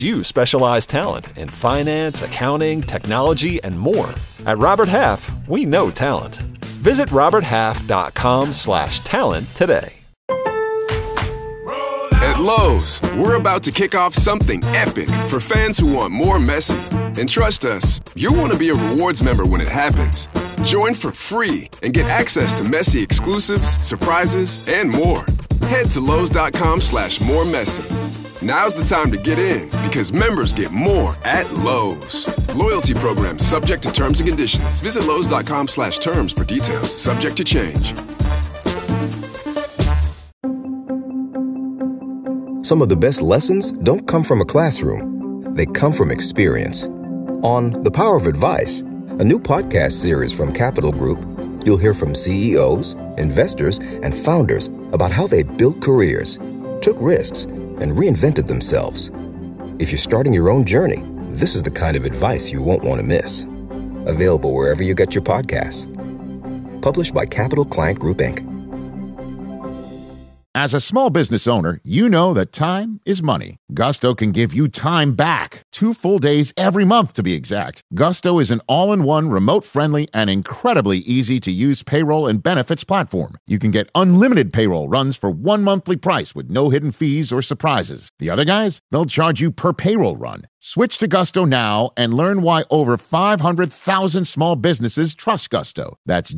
You specialize talent in finance, accounting, technology, and more. At Robert Half, we know talent. Visit roberthalf.com/talent today. At Lowe's, we're about to kick off something epic for fans who want more Messi. And trust us, you'll want to be a rewards member when it happens. Join for free and get access to Messi exclusives, surprises, and more. Head to Lowe's.com/moremessy. Now's the time to get in because members get more at Lowe's. Loyalty program subject to terms and conditions. Visit Lowe's.com/terms for details. Subject to change. Some of the best lessons don't come from a classroom. They come from experience. On The Power of Advice, a new podcast series from Capital Group, you'll hear from CEOs, investors, and founders about how they built careers, took risks, and reinvented themselves. If you're starting your own journey, this is the kind of advice you won't want to miss. Available wherever you get your podcasts. Published by Capital Client Group, Inc. As a small business owner, you know that time is money. Gusto can give you time back. 2 full days every month, to be exact. Gusto is an all-in-one, remote-friendly, and incredibly easy-to-use payroll and benefits platform. You can get unlimited payroll runs for one monthly price with no hidden fees or surprises. The other guys, they'll charge you per payroll run. Switch to Gusto now and learn why over 500,000 small businesses trust Gusto. That's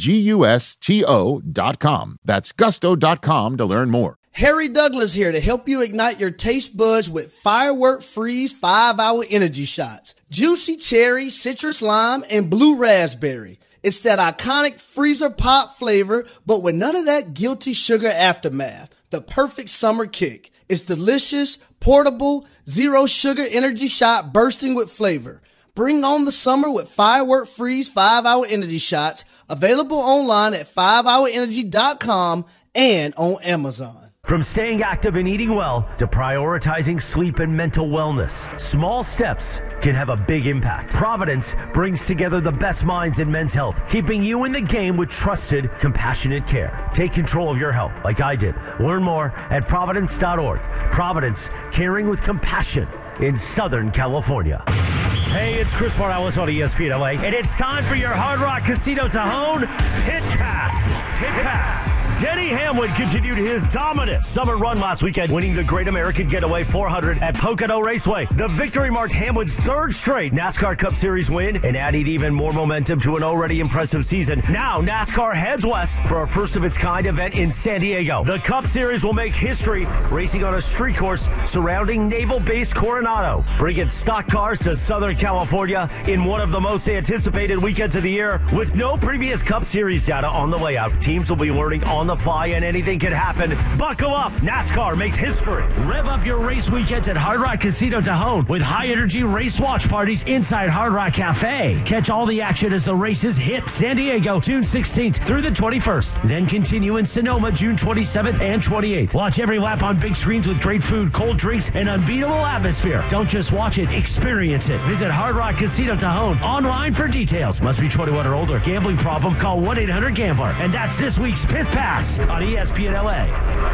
GUSTO.com. That's gusto.com to learn more. Harry Douglas here to help you ignite your taste buds with Firework Freeze 5-Hour Energy Shots. Juicy cherry, citrus lime, and blue raspberry. It's that iconic freezer pop flavor, but with none of that guilty sugar aftermath. The perfect summer kick. It's delicious, portable, zero sugar energy shot bursting with flavor. Bring on the summer with Firework Freeze 5-Hour Energy Shots. Available online at 5hourenergy.com and on Amazon. From staying active and eating well to prioritizing sleep and mental wellness, small steps can have a big impact. Providence brings together the best minds in men's health, keeping you in the game with trusted, compassionate care. Take control of your health like I did. Learn more at Providence.org. Providence, caring with compassion in Southern California. Hey, it's Chris Morales on ESPN LA, and it's time for your Hard Rock Casino Tajon Pit Pass. Pit Pass. Denny Hamlin continued his dominant summer run last weekend, winning the Great American Getaway 400 at Pocono Raceway. The victory marked Hamlin's third straight NASCAR Cup Series win and added even more momentum to an already impressive season. Now, NASCAR heads west for a first-of-its-kind event in San Diego. The Cup Series will make history, racing on a street course surrounding Naval Base Coronado, bringing stock cars to Southern California in one of the most anticipated weekends of the year. With no previous Cup Series data on the layout, teams will be learning on the fly and anything can happen. Buckle up. NASCAR makes history. Rev up your race weekends at Hard Rock Casino Tajon with high-energy race watch parties inside Hard Rock Cafe. Catch all the action as the races hit San Diego June 16th through the 21st. Then continue in Sonoma June 27th and 28th. Watch every lap on big screens with great food, cold drinks, and unbeatable atmosphere. Don't just watch it, experience it. Visit Hard Rock Casino Tajon online for details. Must be 21 or older. Gambling problem? Call 1-800-GAMBLER. And that's this week's Pit Pass on ESPN LA.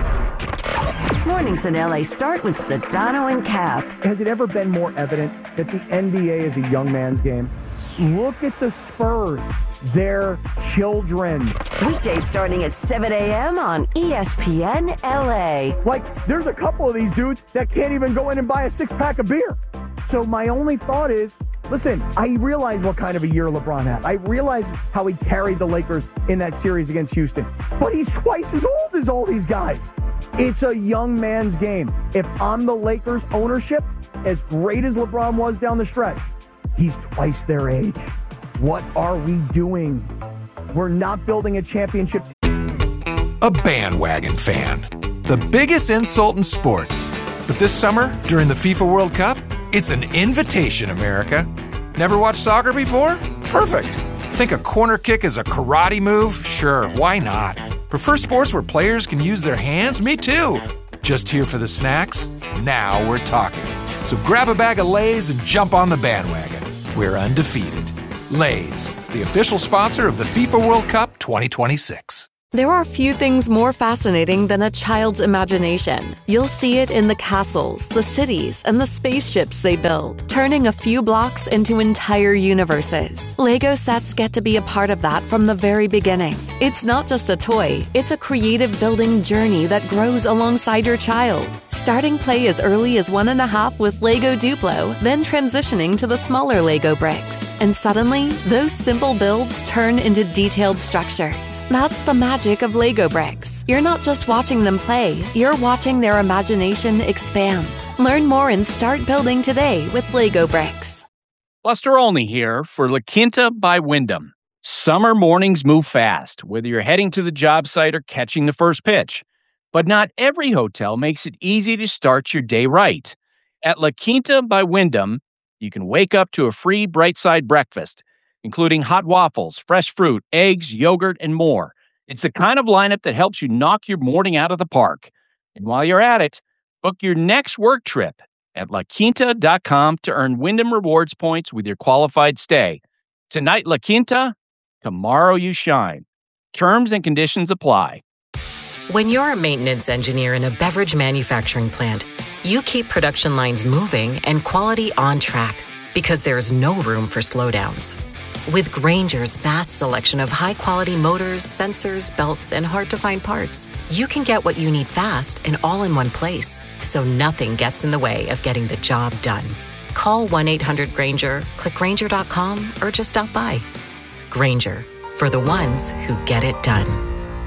Mornings in LA start with Sedano and Cap. Has it ever been more evident that the NBA is a young man's game? Look at the Spurs. They're children. Weekdays starting at 7 a.m. on ESPN LA. Like, there's a couple of these dudes that can't even go in and buy a 6-pack of beer. So my only thought is, listen, I realize what kind of a year LeBron had. I realize how he carried the Lakers in that series against Houston. But he's twice as old as all these guys. It's a young man's game. If I'm the Lakers ownership, as great as LeBron was down the stretch, he's twice their age. What are we doing? We're not building a championship. A bandwagon fan. The biggest insult in sports. But this summer, during the FIFA World Cup, it's an invitation, America. Never watched soccer before? Perfect. Think a corner kick is a karate move? Sure, why not? Prefer sports where players can use their hands? Me too. Just here for the snacks? Now we're talking. So grab a bag of Lay's and jump on the bandwagon. We're undefeated. Lay's, the official sponsor of the FIFA World Cup 2026. There are few things more fascinating than a child's imagination. You'll see it in the castles, the cities, and the spaceships they build, turning a few blocks into entire universes. Lego sets get to be a part of that from the very beginning. It's not just a toy, it's a creative building journey that grows alongside your child. Starting play as early as 1.5 with Lego Duplo, then transitioning to the smaller Lego bricks. And suddenly, those simple builds turn into detailed structures. That's the magic of Lego bricks. You're not just watching them play, you're watching their imagination expand. Learn more and start building today with Lego bricks. Buster Olney here for La Quinta by Wyndham. Summer mornings move fast, whether you're heading to the job site or catching the first pitch. But not every hotel makes it easy to start your day right. At La Quinta by Wyndham, you can wake up to a free Bright Side breakfast, including hot waffles, fresh fruit, eggs, yogurt, and more. It's the kind of lineup that helps you knock your morning out of the park. And while you're at it, book your next work trip at laquinta.com to earn Wyndham Rewards points with your qualified stay. Tonight, La Quinta, tomorrow you shine. Terms and conditions apply. When you're a maintenance engineer in a beverage manufacturing plant, you keep production lines moving and quality on track because there's no room for slowdowns. With Grainger's vast selection of high-quality motors, sensors, belts, and hard-to-find parts, you can get what you need fast and all in one place, so nothing gets in the way of getting the job done. Call 1-800-GRAINGER, click Grainger.com, or just stop by. Grainger, for the ones who get it done.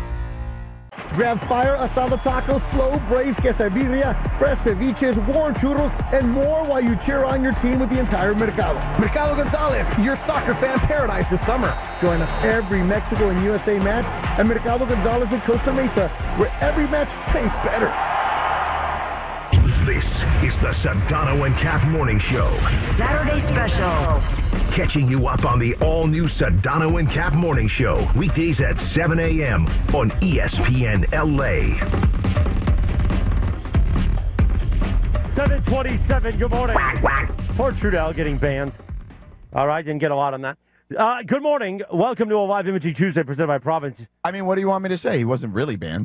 Grab fire, asada tacos, slow braised quesadilla, fresh ceviches, warm churros, and more while you cheer on your team with the entire Mercado. Mercado Gonzalez, your soccer fan paradise this summer. Join us every Mexico and USA match at Mercado Gonzalez in Costa Mesa, where every match tastes better. This is the Sedano and Cap Morning Show. Saturday special. Catching you up on the all-new Sedano and Cap Morning Show. Weekdays at 7 a.m. on ESPN LA. 7:27, good morning. Poor Trudell getting banned. All right, didn't get a lot on that. Good morning. Welcome to a Live Imaging Tuesday presented by Province. I mean, what do you want me to say? He wasn't really banned.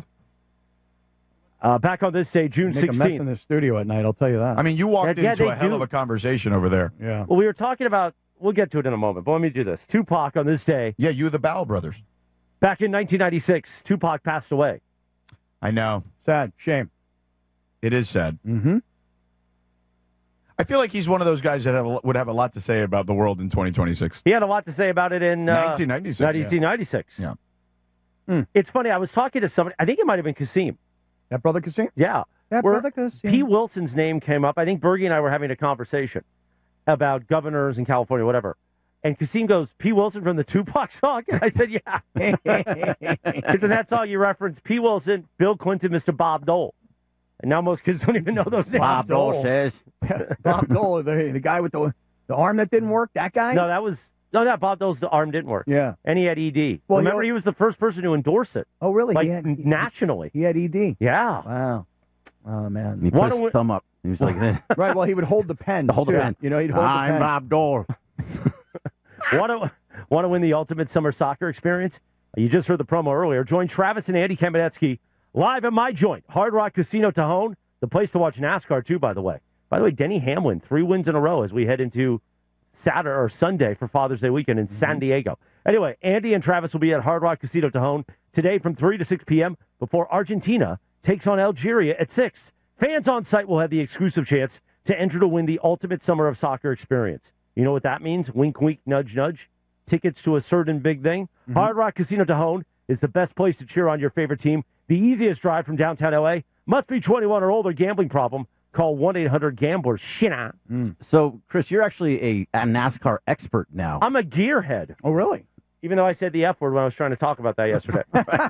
Back on this day, June 16th. Make a mess in the studio at night, I'll tell you that. I mean, you walked into a hell of a conversation over there. Yeah. Well, we were talking about, we'll get to it in a moment, but let me do this. Tupac on this day. Yeah, you the Bowell brothers. Back in 1996, Tupac passed away. I know. Sad. Shame. It is sad. Mm-hmm. I feel like he's one of those guys that would have a lot to say about the world in 2026. He had a lot to say about it in 1996. 1996. Yeah. It's funny, I was talking to somebody, I think it might have been Kasim. That brother Kasim? Yeah. That brother Kasim. P. Wilson's name came up. I think Bergie and I were having a conversation about governors in California, whatever. And Kasim goes, P. Wilson from the Tupac song? And I said, yeah. Because in that song you reference P. Wilson, Bill Clinton, Mr. Bob Dole. And now most kids don't even know those names. Bob Dole says. Bob Dole, the guy with the arm that didn't work, that guy? No, Bob Dole's the arm didn't work. Yeah. And he had ED. Well, remember, he was the first person to endorse it. Oh, really? Like, nationally. He had ED? Yeah. Wow. Oh, man. He put his thumb up. He was like this. Right, well, he would hold the pen. Hold the pen. You know, he'd hold the pen. I'm Bob Dole. Want to win the ultimate summer soccer experience? You just heard the promo earlier. Join Travis and Andy Kamenetsky live at my joint, Hard Rock Casino Tajon, the place to watch NASCAR, too, by the way. By the way, Denny Hamlin, 3 wins in a row as we head into Saturday or Sunday for Father's Day weekend in San Diego. Anyway, Andy and Travis will be at Hard Rock Casino Tajon today from 3 to 6 p.m. before Argentina takes on Algeria at 6. Fans on site will have the exclusive chance to enter to win the ultimate summer of soccer experience. You know what that means? Wink, wink, nudge, nudge. Tickets to a certain big thing. Mm-hmm. Hard Rock Casino Tajon is the best place to cheer on your favorite team. The easiest drive from downtown L.A. Must be 21 or older. Gambling problem. Call 1-800-GAMBLER. So, Chris, you're actually a NASCAR expert now. I'm a gearhead. Oh, really? Even though I said the F word when I was trying to talk about that yesterday.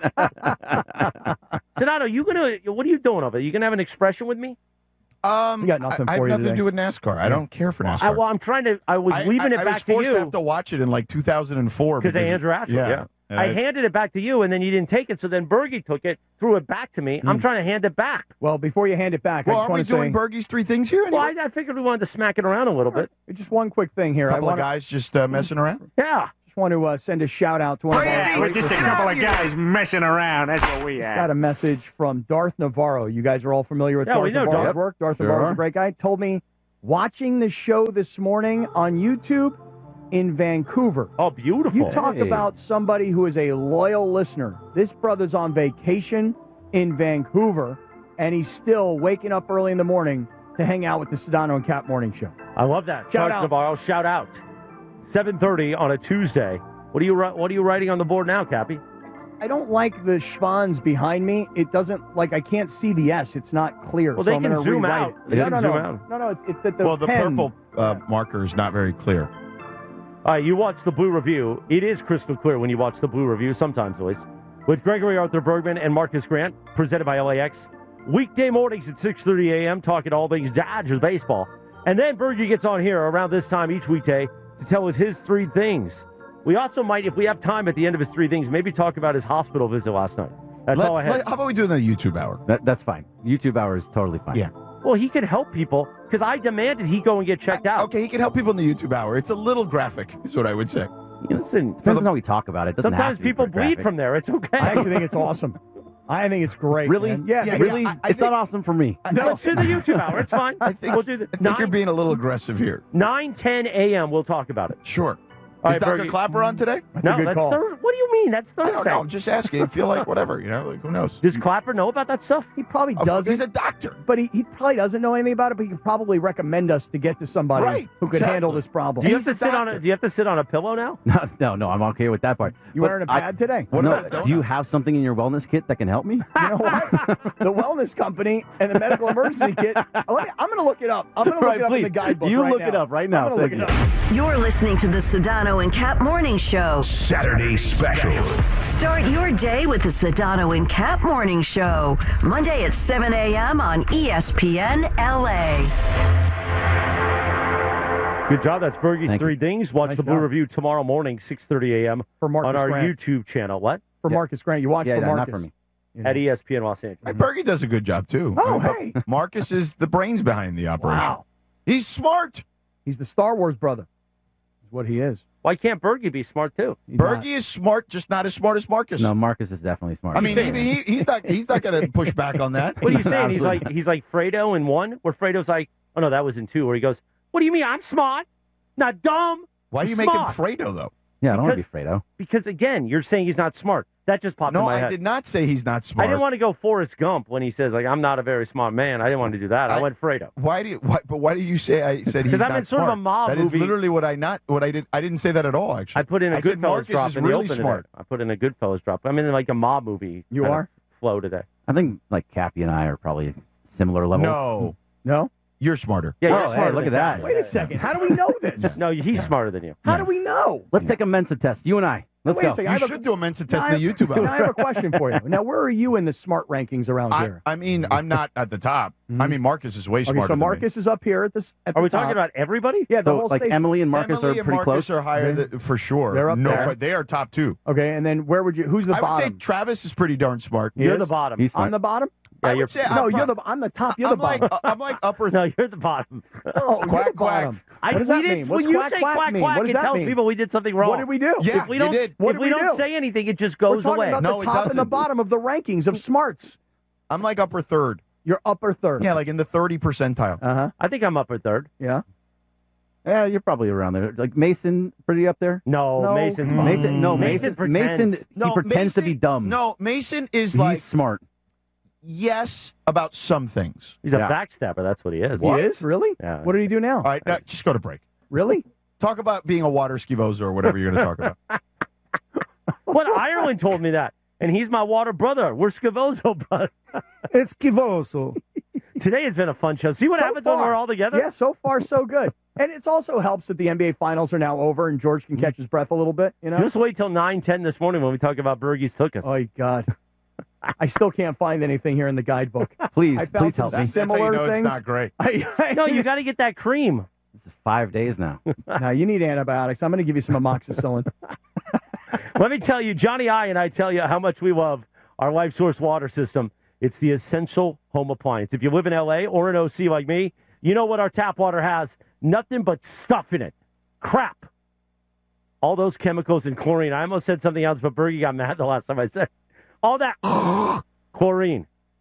Sedano, what are you doing over there? You going to have an expression with me? We got nothing for I have you nothing today. to do with NASCAR. I don't care for NASCAR. I was leaving it back to you. I was forced to have to watch it in like 2004. Because of Andrew Ashford, yeah. I handed it back to you, and then you didn't take it, so then Bergie took it, threw it back to me. I'm trying to hand it back. Well, before you hand it back, well, I just want to say... Are we doing Bergie's 3 things here anyway? Well, I figured we wanted to smack it around a little bit. Just one quick thing here. A couple of guys just messing around? Yeah. Just want to send a shout out to one of our we're just a couple of guys messing around. That's what we Got are. a message from Darth Navarro. You guys are all familiar with Darth Navarro's work. Darth Navarro's a great guy. Told me watching the show this morning on YouTube in Vancouver. Oh, beautiful. You talk about somebody who is a loyal listener. This brother's on vacation in Vancouver, and he's still waking up early in the morning to hang out with the Sedano and Cap Morning Show. I love that. Shout Darth out. Navarro, shout out. 7:30 on a Tuesday. What are you writing on the board now, Cappy? I don't like the schwans behind me. It doesn't, I can't see the S. It's not clear. Well, so they I'm can gonna zoom rewrite out. it. They can zoom out. No, it's that the Well, the pen. purple marker is not very clear. All right, you watch the Blue Review. It is crystal clear when you watch the Blue Review, sometimes always. With Gregory Arthur Bergman and Marcus Grant, presented by LAX. Weekday mornings at 6:30 a.m., talking all things Dodgers baseball. And then Bergie gets on here around this time each weekday to tell us his three things. We also might, if we have time at the end of his three things, maybe talk about his hospital visit last night. That's all I had. How about we do the YouTube hour? That's fine. YouTube hour is totally fine. Yeah. Well, he could help people because I demanded he go and get checked out. Okay, he can help people in the YouTube hour. It's a little graphic, is what I would say. Listen, depends on how we talk about it. Doesn't have sometimes to be people bleed graphic. from there. It's okay. I actually think it's awesome. I think it's great. Really? man. Yeah, really? I It's think- not awesome for me. Let's do the YouTube hour. It's fine. We'll do the I think you're being a little aggressive here. 9:10 a.m. We'll talk about it. Sure. All Is right, Dr. Bergie. Clapper on today? No, that's Thursday. What do you mean? That's I Thursday. don't know. I'm just asking. I feel like whatever, who knows? Does Clapper know about that stuff? He probably doesn't. He's a doctor. But he probably doesn't know anything about it, but he could probably recommend us to get to somebody Right, who could exactly. handle this problem. Do you have to sit on a? Do you have to sit on a pillow now? No, I'm okay with that part. You But wearing a pad today? Do you have something in your wellness kit that can help me? You know what? The wellness company and the medical emergency kit. I'm going to look it up. I'm going to look Right, it up in the please. guidebook You right look now. it up right now. I'm gonna Thank look it up. You're listening to the Sedano and Cap Morning Show. Saturday special. Start your day with the Sedano and Cap Morning Show. Monday at 7 a.m. on ESPN LA. Good job. That's Bergie's Thank three you. things. Watch Nice the Blue job. Review tomorrow morning, 6:30 a.m. For Marcus on our Grant. YouTube channel. What? For Marcus Grant. You watch Yeah, for no, Marcus. not for me. At ESPN Los Angeles. Hey, Bergie does a good job, too. Oh, hey. Marcus is the brains behind the operation. Wow. He's smart. He's the Star Wars brother. Is what he is. Why can't Bergie be smart too? He's not. Bergie is smart, just not as smart as Marcus. No, Marcus is definitely smart. I mean, he's not going to push back on that. What are you saying? Absolutely. He's like Fredo in one, where Fredo's like, oh no, that was in two, where he goes, what do you mean? I'm smart, not dumb. Why do you I'm make him smart." Fredo, though? Yeah, I don't want to be Because- Fredo. Because again, you're saying he's not smart. That just popped in No, my I head. did not say he's not smart. I didn't want to go Forrest Gump when he says like I'm not a very smart man. I didn't want to do that. I went Fredo. Why do you? But why do you say I said he's 'Cause not I'm in sort of smart? a mob That movie. is literally what I did. I didn't say that at all. Actually, I put in a I said Goodfellas Marcus drop is in the really open smart. today. I put in a Goodfellas drop. I'm in like a mob movie. You kind of are? flow today. I think like Cappy and I are probably similar levels. No? You're smarter. Yeah, you're Oh, hey, smarter look than at that. Cappy. Wait a second. How do we know this? No, he's smarter than you. How do we know? Let's take a Mensa test. You and I. Let's Wait a go. second. I You have a- should do a Mensa test Now, in the YouTube. Now, I have a question for you. Now, where are you in the smart rankings around here? I mean, I'm not at the top. I mean, Marcus is way Okay, smarter. so than me. Marcus is up here at the Are we top. talking about everybody? Yeah, the So, whole like station. Emily and Marcus Emily are and pretty Marcus close. are higher for sure. They're up no, there. but they are top two. Okay, and then where would you? Who's the I would say bottom? Travis is pretty darn smart. You're the bottom. He's I'm smart. the bottom. Yeah, I you're. would say No, I'm, I'm the top. You're the I'm bottom. I'm like upper. No, you're the bottom. Oh, you're Quack, the quack. bottom. What does that mean? When What's you quack, say quack quack mean? quack, What does it that tells mean? people we did something wrong. What did we do? Yeah, if we you don't, did. What if did we we don't do? say anything, it just We're goes talking away. about No, the it top and the doesn't. bottom of the rankings of smarts. I'm like upper third. You're upper third. Yeah, like in the 30 percentile. Uh-huh. I think I'm upper third. Yeah. Yeah, you're probably around there. Like Mason, pretty up there. No, Mason's bottom. Mason, no, Mason Mason, pretends. he pretends to be dumb. No, Mason is He's like smart. yes about some things. He's a Yeah. backstabber. That's what he is. He is? Really? Yeah. What did he do now? All right, now, just go to break. Really? Talk about being a water skivosa or whatever you're going to talk about. What? Ireland told me that. And he's my water brother. We're Scavoso, brother. Esquivoso. Today has been a fun show. See what So happens when far. we're all together? Yeah, so far so good. And it also helps that the NBA Finals are now over and George can catch his breath a little bit, you know? Just wait till 9:10 this morning when we talk about Bergie's took us. Oh, God. I still can't find anything here in the guidebook. Please, I found please some help me. That's how you similar know things. it's not great. No, you got to get that cream. This is 5 days now. Now, you need antibiotics. I'm going to give you some amoxicillin. Let me tell you, Johnny I and I tell you how much we love our Life Source water system. It's the essential home appliance. If you live in L.A. or in O.C. like me, you know what our tap water has. Nothing but stuff in it. Crap. all those chemicals and chlorine. I almost said something else, but Bergie got mad the last time I said all that chlorine.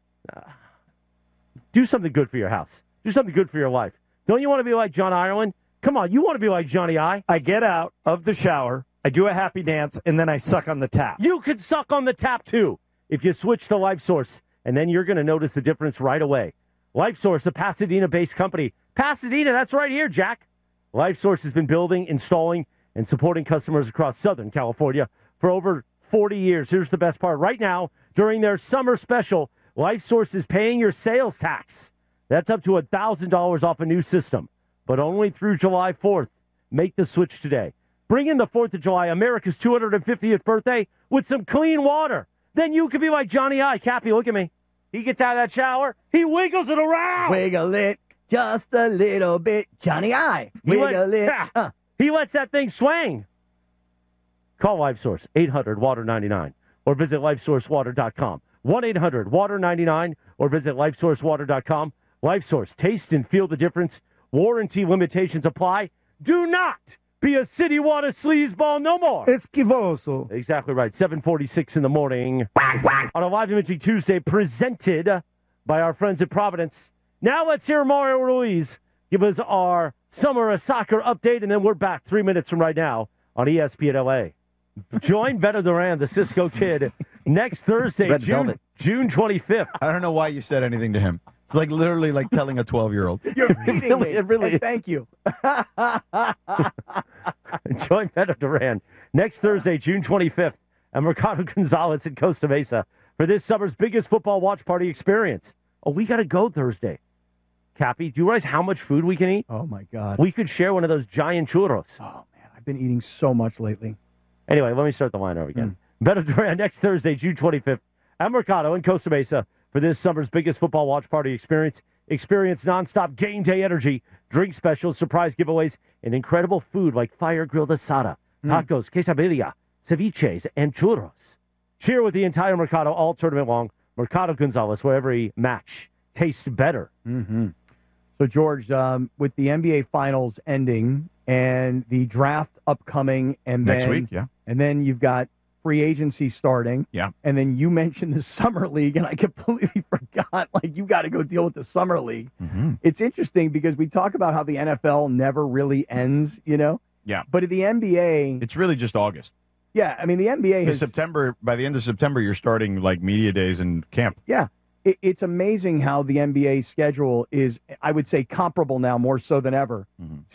Do something good for your house. Do something good for your life. Don't you want to be like John Ireland? Come on, you want to be like Johnny I? I get out of the shower, I do a happy dance, and then I suck on the tap. You could suck on the tap, too, if you switch to LifeSource, and then you're going to notice the difference right away. LifeSource, a Pasadena-based company. Pasadena, that's right here, Jack. LifeSource has been building, installing, and supporting customers across Southern California for over 40 years. Here's the best part. Right now, during their summer special, LifeSource is paying your sales tax. That's up to $1,000 off a new system, but only through July 4th. Make the switch today. Bring in the 4th of July, America's 250th birthday, with some clean water. Then you could be like Johnny I. Cappy, look at me. He gets out of that shower. He wiggles it around. Wiggle it just a little bit. Johnny I. Wiggle it. He lets that thing swing. Call LifeSource, 800-WATER-99, or visit LifeSourceWater.com. 1-800-WATER-99, or visit LifeSourceWater.com. LifeSource, taste and feel the difference. Warranty limitations apply. Do not be a city water sleazeball no more. Esquivoso. Exactly right. 7:46 in the morning on a Live Imaging Tuesday presented by our friends at Providence. Now let's hear Mario Ruiz give us our summer soccer update, and then we're back 3 minutes from right now on ESPN LA. Join Beto Duran, the Cisco Kid, next Thursday, June 25th. I don't know why you said anything to him. It's like literally like telling a 12-year-old. You're reading me. It really And thank you. Join Beto Duran next Thursday, June 25th, and Mercado Gonzalez in Costa Mesa for this summer's biggest football watch party experience. Oh, we got to go Thursday. Cappy, do you realize how much food we can eat? Oh, my God. We could share one of those giant churros. Oh, man. I've been eating so much lately. Anyway, let me start the line over again. Beto Duran next Thursday, June 25th, at Mercado in Costa Mesa for this summer's biggest football watch party experience. Experience nonstop game day energy, drink specials, surprise giveaways, and incredible food like fire-grilled asada, tacos, quesadilla, ceviches, and churros. Cheer with the entire Mercado all tournament long. Mercado Gonzalez, where every match tastes better. Mm-hmm. So, George, with the NBA Finals ending and the draft upcoming, and next week, yeah. And then you've got free agency starting. Yeah. And then you mentioned the Summer League, and I completely forgot. Like, you got to go deal with the Summer League. Mm-hmm. It's interesting because we talk about how the NFL never really ends, you know? Yeah. But in the NBA... It's really just August. Yeah, I mean, the NBA has... By the end of September, you're starting, like, media days and camp. Yeah. It's amazing how the NBA schedule is, I would say, comparable now more so than ever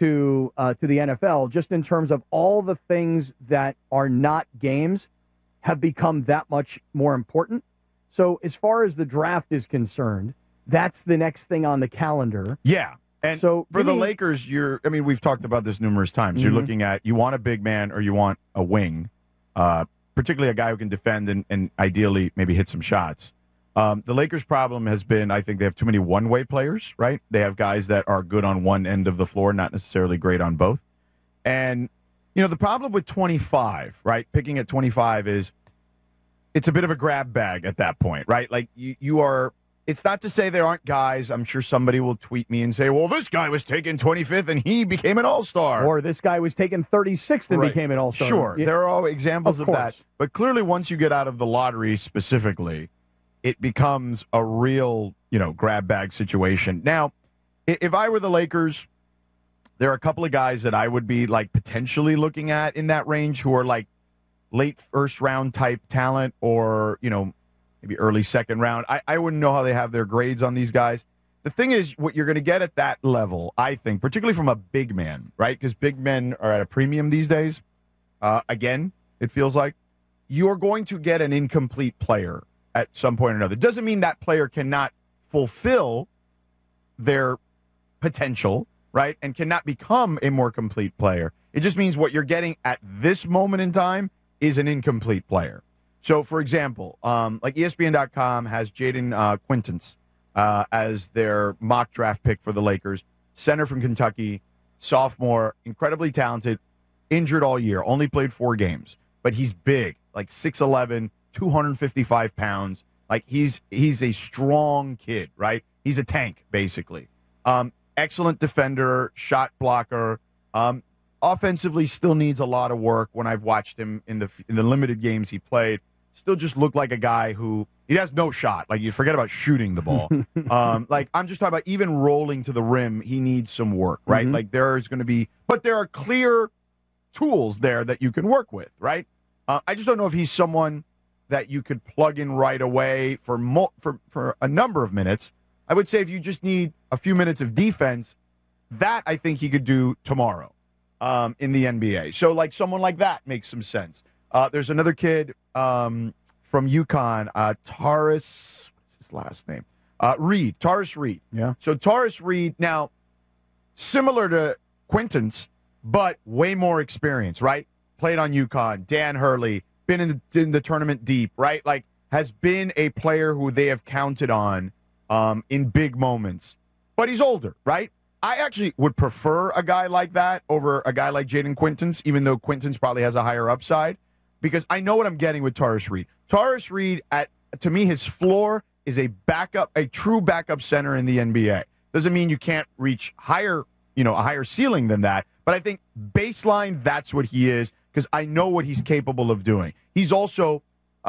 to the NFL, just in terms of all the things that are not games have become that much more important. So as far as the draft is concerned, that's the next thing on the calendar. Yeah. And so for the Lakers, we've talked about this numerous times. You're looking at, you want a big man or you want a wing, particularly a guy who can defend and ideally maybe hit some shots. The Lakers' problem has been, I think they have too many one-way players, right? They have guys that are good on one end of the floor, not necessarily great on both. And, the problem with 25, right, picking at 25 is it's a bit of a grab bag at that point, right? Like, you are – it's not to say there aren't guys. I'm sure somebody will tweet me and say, well, this guy was taken 25th and he became an all-star. Or this guy was taken 36th and became an all-star. Sure, there are all examples of that. Course. But clearly once you get out of the lottery specifically – it becomes a real, grab bag situation. Now, if I were the Lakers, there are a couple of guys that I would be, like, potentially looking at in that range who are, like, late first-round type talent or, maybe early second round. I wouldn't know how they have their grades on these guys. The thing is, what you're going to get at that level, I think, particularly from a big man, right? Because big men are at a premium these days. Again, it feels like. You're going to get an incomplete player at some point or another. Doesn't mean that player cannot fulfill their potential, right, and cannot become a more complete player. It just means what you're getting at this moment in time is an incomplete player. So, for example, like ESPN.com has Jaden Quintance as their mock draft pick for the Lakers, center from Kentucky, sophomore, incredibly talented, injured all year, only played 4 games, but he's big, like 6'11", 255 pounds. Like, he's a strong kid, right? He's a tank, basically. Excellent defender, shot blocker. Offensively, still needs a lot of work. When I've watched him in the limited games he played, still just looked like a guy who he has no shot. Like, you forget about shooting the ball. Like, I'm just talking about even rolling to the rim, he needs some work, right? Mm-hmm. Like, there are clear tools there that you can work with, right? I just don't know if he's someone that you could plug in right away for a number of minutes. I would say if you just need a few minutes of defense, that I think he could do tomorrow in the NBA. So, like, someone like that makes some sense. There's another kid from UConn, Taurus, what's his last name? Taurus Reed. Yeah. So Taurus Reed, now, similar to Quintance, but way more experience, right? Played on UConn, Dan Hurley, been in the tournament deep, right? Like, has been a player who they have counted on in big moments. But he's older, right? I actually would prefer a guy like that over a guy like Jaden Quintance, even though Quintance probably has a higher upside, because I know what I'm getting with Taurus Reed. Taurus Reed, to me, his floor is a true backup center in the NBA. Doesn't mean you can't reach a higher ceiling than that, but I think baseline, that's what he is, because I know what he's capable of doing. He's also,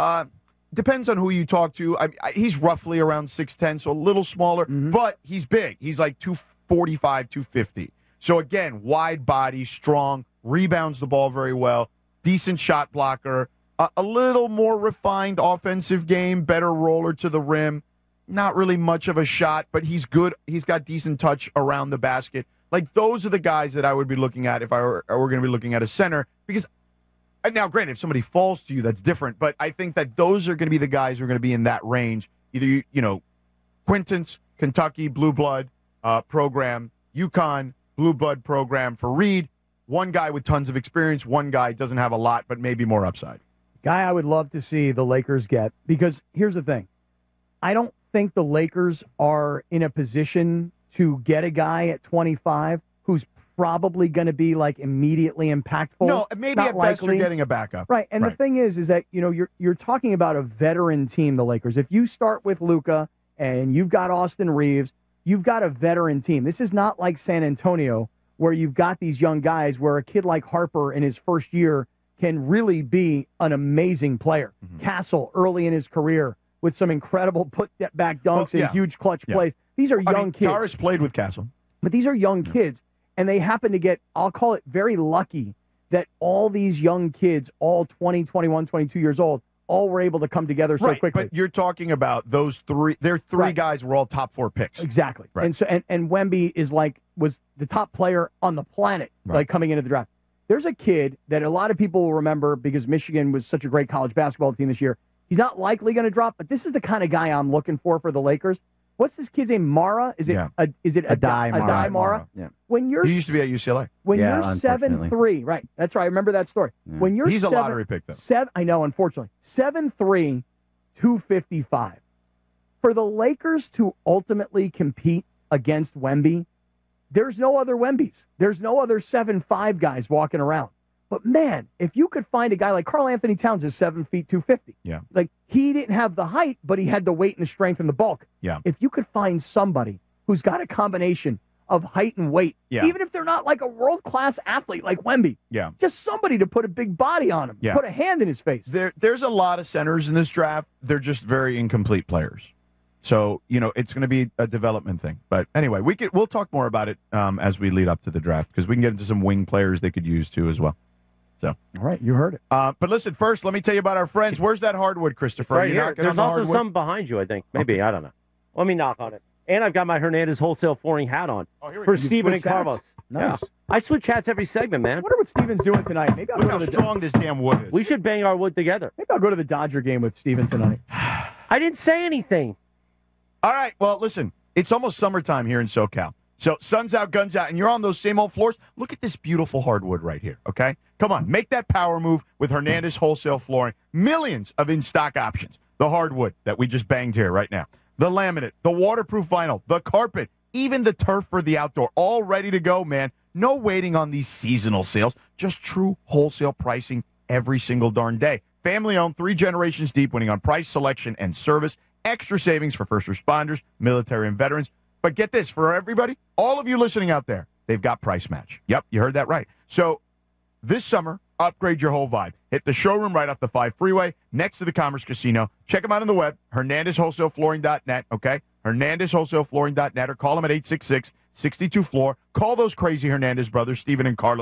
depends on who you talk to, he's roughly around 6'10", so a little smaller, but he's big. He's like 245, 250. So again, wide body, strong, rebounds the ball very well, decent shot blocker, a little more refined offensive game, better roller to the rim. Not really much of a shot, but he's good. He's got decent touch around the basket. Like, those are the guys that I would be looking at if I were going to be looking at a center. Because, now, granted, if somebody falls to you, that's different. But I think that those are going to be the guys who are going to be in that range. Either, Quintance, Kentucky, Blue Blood program, UConn, Blue Blood program for Reed. One guy with tons of experience. One guy doesn't have a lot, but maybe more upside. Guy I would love to see the Lakers get, because here's the thing. I don't think the Lakers are in a position to get a guy at 25 who's probably going to be, like, immediately impactful. No, maybe Not at best likely. you're getting a backup. Right, and the thing is that, you're talking about a veteran team, the Lakers. If you start with Luka and you've got Austin Reeves, you've got a veteran team. This is not like San Antonio, where you've got these young guys where a kid like Harper in his first year can really be an amazing player. Castle, early in his career, with some incredible put-back dunks and huge clutch plays. These are young kids. Taurus played with Castle. But these are young kids, and they happen to get, I'll call it very lucky, that all these young kids, all 20, 21, 22 years old, all were able to come together so quickly. But you're talking about those three. Their three guys were all top 4 picks. Exactly. Right. And so and Wemby was the top player on the planet, like, coming into the draft. There's a kid that a lot of people will remember because Michigan was such a great college basketball team this year. He's not likely going to drop, but this is the kind of guy I'm looking for the Lakers. What's this kid's name? Mara? Is it Adai Mara? Yeah. When you're He used to be at UCLA. When you're 7'3", right? That's right. I remember that story. Yeah. When you're He's a lottery pick, though. I know, unfortunately. 7'3", 255. For the Lakers to ultimately compete against Wemby, there's no other Wembys. There's no other 7'5" guys walking around. But, man, if you could find a guy like Karl Anthony Towns is 7 feet, 250. Yeah. Like, he didn't have the height, but he had the weight and the strength and the bulk. Yeah. If you could find somebody who's got a combination of height and weight, even if they're not like a world-class athlete like Wemby, just somebody to put a big body on him, put a hand in his face. There's a lot of centers in this draft. They're just very incomplete players. So, it's going to be a development thing. But anyway, we'll talk more about it as we lead up to the draft, because we can get into some wing players they could use, too, as well. So, all right, you heard it. But listen, first, let me tell you about our friends. Where's that hardwood, Christopher? Right here. There's also some behind you, I think. Maybe, I don't know. Let me knock on it. And I've got my Hernandez Wholesale Flooring hat on for Steven and Carlos. Nice. Yeah. I switch hats every segment, man. I wonder what Steven's doing tonight. Maybe I'll Look go how to the strong this damn wood is. We should bang our wood together. Maybe I'll go to the Dodger game with Steven tonight. I didn't say anything. All right, well, listen, it's almost summertime here in SoCal. So sun's out, guns out, and you're on those same old floors. Look at this beautiful hardwood right here, okay? Come on, make that power move with Hernandez Wholesale Flooring. Millions of in-stock options. The hardwood that we just banged here right now. The laminate, the waterproof vinyl, the carpet, even the turf for the outdoor. All ready to go, man. No waiting on these seasonal sales. Just true wholesale pricing every single darn day. Family-owned, 3 generations deep, winning on price, selection, and service. Extra savings for first responders, military, and veterans. But get this, for everybody, all of you listening out there, they've got price match. Yep, you heard that right. So this summer, upgrade your whole vibe. Hit the showroom right off the 5 freeway next to the Commerce Casino. Check them out on the web, HernandezWholesaleFlooring.net, okay? HernandezWholesaleFlooring.net, or call them at 866-62-FLOOR. Call those crazy Hernandez brothers, Steven and Carlos.